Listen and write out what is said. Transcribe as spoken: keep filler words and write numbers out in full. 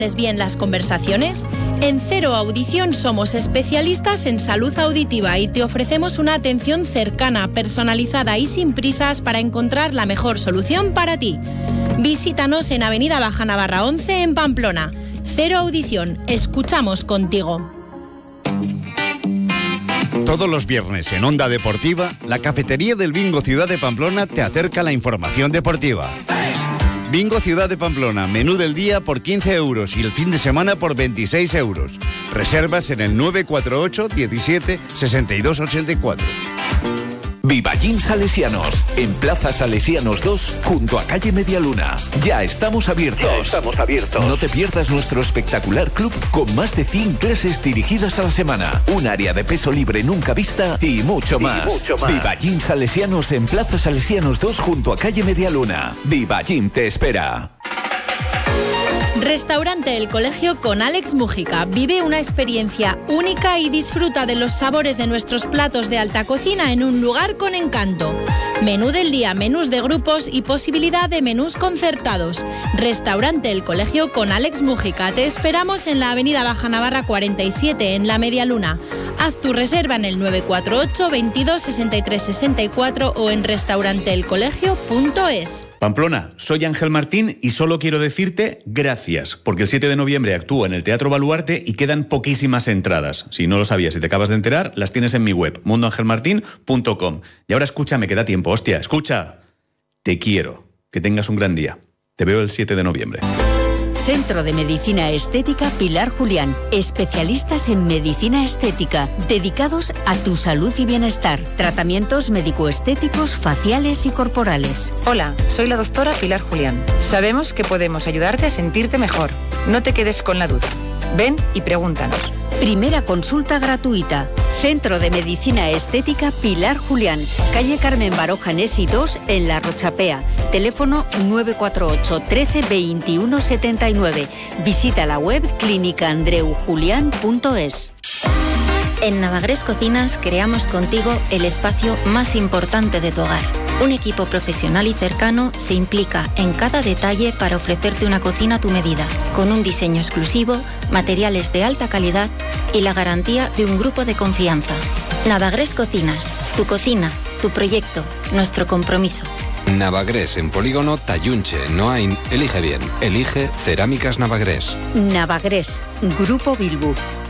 ¿Es bien las conversaciones? En Cero Audición somos especialistas en salud auditiva y te ofrecemos una atención cercana, personalizada y sin prisas para encontrar la mejor solución para ti. Visítanos en Avenida Baja Navarra once en Pamplona. Cero Audición, escuchamos contigo. Todos los viernes en Onda Deportiva, la cafetería del Bingo Ciudad de Pamplona te acerca la información deportiva. Bingo Ciudad de Pamplona, menú del día por quince euros y el fin de semana por veintiséis euros. Reservas en el nueve cuatro ocho, diecisiete, sesenta y dos ochenta y cuatro. Viva Gym Salesianos, en Plaza Salesianos dos, junto a calle Medialuna. Ya estamos abiertos. Ya estamos abiertos. No te pierdas nuestro espectacular club con más de cien clases dirigidas a la semana, un área de peso libre nunca vista y mucho más. Y mucho más. Viva Gym Salesianos en Plaza Salesianos dos, junto a calle Medialuna. Viva Gym te espera. Restaurante El Colegio con Alex Mújica. Vive una experiencia única y disfruta de los sabores de nuestros platos de alta cocina en un lugar con encanto. Menú del día, menús de grupos y posibilidad de menús concertados. Restaurante El Colegio con Alex Mújica. Te esperamos en la Avenida Baja Navarra cuarenta y siete, en la Medialuna. Haz tu reserva en el nueve cuatro ocho, veintidós, sesenta y tres, sesenta y cuatro o en restaurante el colegio punto es. Pamplona, soy Ángel Martín y solo quiero decirte gracias, porque el siete de noviembre actúo en el Teatro Baluarte y quedan poquísimas entradas. Si no lo sabías y te acabas de enterar, las tienes en mi web, mundo ángel martín punto com. Y ahora escúchame, que da tiempo. Hostia, escucha. Te quiero. Que tengas un gran día. Te veo el siete de noviembre. Centro de Medicina Estética Pilar Julián. Especialistas en medicina estética, dedicados a tu salud y bienestar. Tratamientos médico-estéticos, faciales y corporales. Hola, soy la doctora Pilar Julián. Sabemos que podemos ayudarte a sentirte mejor. No te quedes con la duda. Ven y pregúntanos. Primera consulta gratuita. Centro de Medicina Estética Pilar Julián. Calle Carmen Baroja Nesi dos en La Rochapea. Teléfono nueve cuatro ocho, trece, veintiuno, setenta y nueve. Visita la web clínica andreu julián punto es. En Navagres Cocinas creamos contigo el espacio más importante de tu hogar. Un equipo profesional y cercano se implica en cada detalle para ofrecerte una cocina a tu medida, con un diseño exclusivo, materiales de alta calidad y la garantía de un grupo de confianza. Navagres Cocinas, tu cocina, tu proyecto, nuestro compromiso. Navagres en Polígono Tayunche, Noain. Elige bien. Elige Cerámicas Navagres. Navagres, Grupo Bilbu.